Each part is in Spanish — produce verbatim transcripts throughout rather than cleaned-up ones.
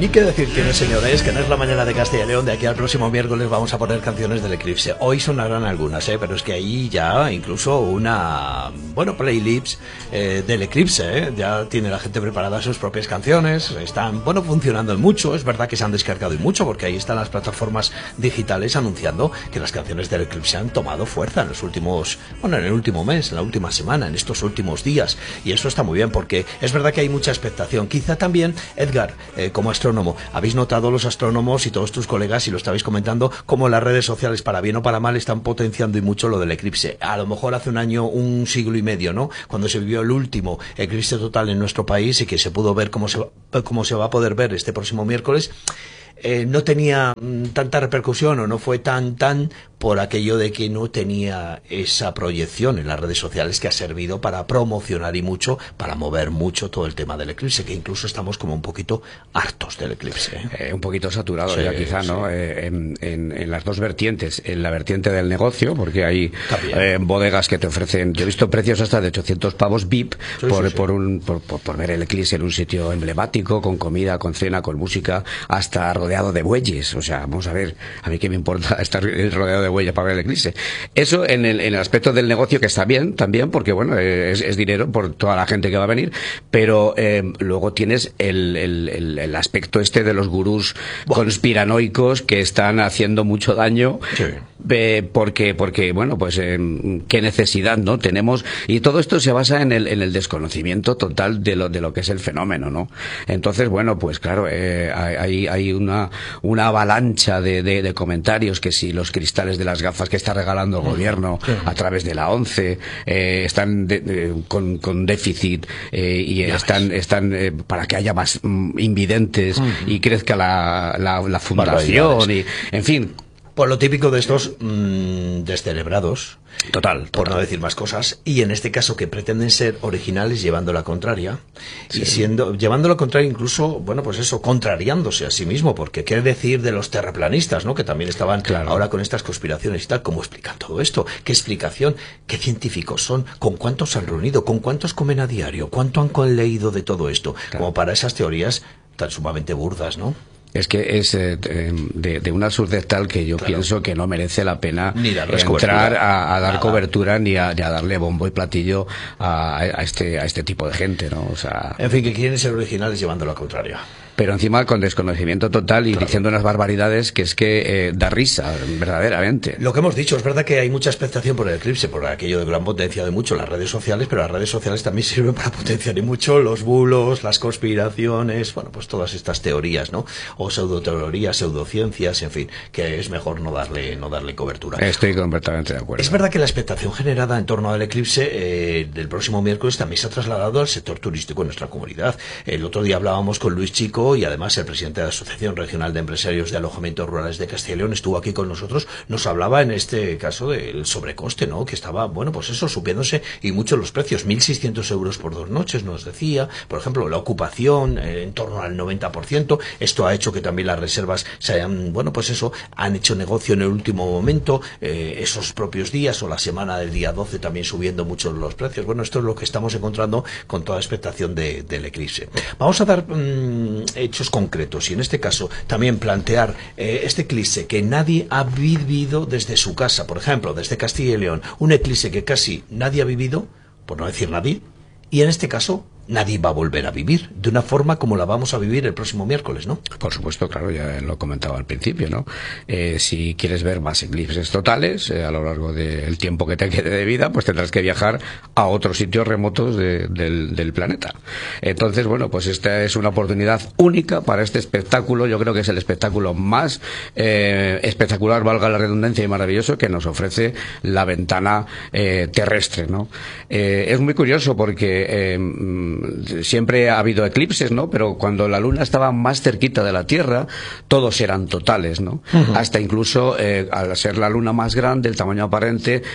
Ni que decir tiene, señores, que no es la mañana de Castilla y León. De aquí al próximo miércoles vamos a poner canciones del eclipse. Hoy sonarán algunas, ¿eh? Pero es que ahí ya incluso una, bueno, playlist eh, del eclipse, ¿eh? Ya tiene la gente preparada sus propias canciones. Están, bueno, funcionando en mucho. Es verdad que se han descargado y mucho, porque ahí están las plataformas digitales anunciando que las canciones del eclipse han tomado fuerza en los últimos, bueno, en el último mes, en la última semana, en estos últimos días. Y eso está muy bien, porque es verdad que hay mucha expectación. Quizá también, Edgar, eh, como astrónomo, habéis notado los astrónomos y todos tus colegas, y lo estabais comentando, cómo las redes sociales, para bien o para mal, están potenciando y mucho lo del eclipse. A lo mejor hace un año, un siglo y medio, ¿no?, cuando se vivió el último eclipse total en nuestro país y que se pudo ver cómo se, cómo se va a poder ver este próximo miércoles, eh, no tenía mm, tanta repercusión, o no fue tan tan por aquello de que no tenía esa proyección en las redes sociales que ha servido para promocionar y mucho, para mover mucho todo el tema del eclipse, que incluso estamos como un poquito hartos del eclipse. ¿eh? Eh, un poquito saturado, sí, ya quizá, sí. ¿no? Eh, en, en, en las dos vertientes, en la vertiente del negocio, porque hay eh, bodegas que te ofrecen, yo he visto precios hasta de ochocientos pavos V I P sí, por, sí, sí. por, un, por, por, por ver el eclipse en un sitio emblemático, con comida, con cena, con música, hasta rodeado de bueyes. O sea, vamos a ver, a mí qué me importa estar rodeado de bueyes para ver el eclipse. Eso en el, en el aspecto del negocio, que está bien también, porque bueno, es, es dinero por toda la gente que va a venir, pero eh, luego tienes el, el, el, el aspecto este de los gurús bueno. conspiranoicos que están haciendo mucho daño, sí. eh, porque, porque bueno, pues eh, qué necesidad, ¿no? Tenemos, y todo esto se basa en el, en el desconocimiento total de lo, de lo que es el fenómeno, ¿no? Entonces, bueno, pues claro, eh, hay, hay una, una avalancha de, de, de comentarios, que si los cristales de las gafas que está regalando el gobierno sí. a través de la ONCE eh, están de, de, con, con déficit eh, y ya están, están eh, para que haya más mm, invidentes uh-huh. y crezca la, la, la fundación y, en fin, por lo típico de estos mmm, descerebrados, total, por total. no decir más cosas, y en este caso que pretenden ser originales llevando la contraria, sí. y siendo llevando la contraria incluso, bueno, pues eso, contrariándose a sí mismo, porque qué decir de los terraplanistas, ¿no?, que también estaban claro. ahora con estas conspiraciones y tal. ¿Cómo explican todo esto? ¿Qué explicación? ¿Qué científicos son? ¿Con cuántos se han reunido? ¿Con cuántos comen a diario? ¿Cuánto han leído de todo esto? Claro. Como para esas teorías tan sumamente burdas, ¿no? Es que es eh, de, de una absurdez tal que yo claro. pienso que no merece la pena entrar a, a dar Nada. cobertura ni a, ni a darle bombo y platillo a, a este a este tipo de gente, ¿no? O sea, en fin, que quieren ser originales llevando la contraria. Pero encima con desconocimiento total y claro. diciendo unas barbaridades que es que eh, da risa, verdaderamente. Lo que hemos dicho, es verdad que hay mucha expectación por el eclipse, por aquello de gran potencia de mucho las redes sociales, pero las redes sociales también sirven para potenciar y mucho los bulos, las conspiraciones, bueno, pues todas estas teorías, ¿no? O pseudoteorías, pseudociencias, en fin, que es mejor no darle no darle cobertura. Estoy completamente de acuerdo. Es verdad que la expectación generada en torno al eclipse eh, del próximo miércoles también se ha trasladado al sector turístico en nuestra comunidad. El otro día hablábamos con Luis Chico, y además el presidente de la Asociación Regional de Empresarios de Alojamientos Rurales de Castilla y León estuvo aquí con nosotros, nos hablaba en este caso del sobrecoste, ¿no?, que estaba, bueno, pues eso, subiéndose y mucho los precios, mil seiscientos euros por dos noches, nos decía, por ejemplo, la ocupación eh, en torno al noventa por ciento, esto ha hecho que también las reservas se hayan, bueno, pues eso, han hecho negocio en el último momento, eh, esos propios días o la semana del día doce también subiendo mucho los precios. Bueno, esto es lo que estamos encontrando con toda expectación de, del eclipse. Vamos a dar mmm, hechos concretos y en este caso también plantear eh, este eclipse que nadie ha vivido desde su casa, por ejemplo, desde Castilla y León, un eclipse que casi nadie ha vivido, por no decir nadie, y en este caso nadie va a volver a vivir de una forma como la vamos a vivir el próximo miércoles, ¿no? Por supuesto, claro, ya lo comentaba al principio, ¿no? Eh, si quieres ver más eclipses totales eh, a lo largo del tiempo que te quede de vida, pues tendrás que viajar a otros sitios remotos de, del, del planeta. Entonces, bueno, pues esta es una oportunidad única para este espectáculo. Yo creo que es el espectáculo más eh, espectacular, valga la redundancia, y maravilloso que nos ofrece la ventana eh, terrestre, ¿no? Eh, es muy curioso porque eh, siempre ha habido eclipses, ¿no? Pero cuando la luna estaba más cerquita de la Tierra, todos eran totales, ¿no? Uh-huh. Hasta incluso, eh, al ser la luna más grande, el tamaño aparente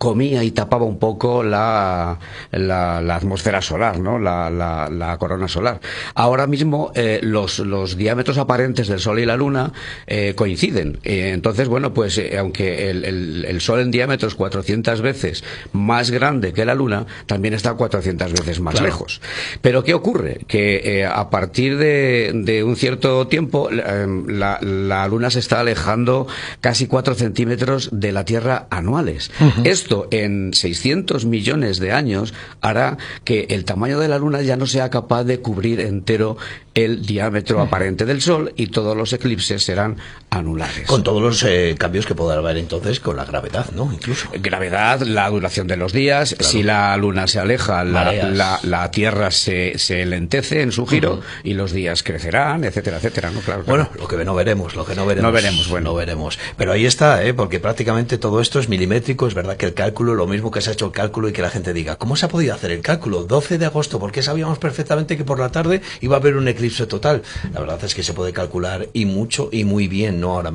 comía y tapaba un poco la, la, la atmósfera solar, ¿no? La, la, la corona solar. Ahora mismo eh, los, los diámetros aparentes del Sol y la Luna eh, coinciden. Eh, entonces, bueno, pues eh, aunque el, el, el Sol en diámetro es cuatrocientas veces más grande que la Luna, también está cuatrocientas veces más claro. lejos. Pero ¿qué ocurre? Que eh, a partir de, de un cierto tiempo eh, la, la Luna se está alejando casi cuatro centímetros de la Tierra anuales. Uh-huh. Esto en seiscientos millones de años hará que el tamaño de la Luna ya no sea capaz de cubrir entero el diámetro uh-huh. aparente del Sol y todos los eclipses serán anulares. Con todos los eh, cambios que podrá haber entonces con la gravedad, ¿no? Incluso. Gravedad, la duración de los días, claro. si la Luna se aleja, la, la, la Tierra se, se lentece en su giro uh-huh. y los días crecerán, etcétera, etcétera, ¿no? Claro, claro. Bueno, lo que no veremos, lo que no veremos. No veremos, bueno. No veremos. Pero ahí está, ¿eh? Porque prácticamente todo esto es milimétrico, es verdad que el cálculo, lo mismo que se ha hecho el cálculo y que la gente diga, ¿cómo se ha podido hacer el cálculo? doce de agosto, ¿por qué sabíamos perfectamente que por la tarde iba a haber un eclipse total? La verdad es que se puede calcular y mucho y muy bien, ¿no? Ahora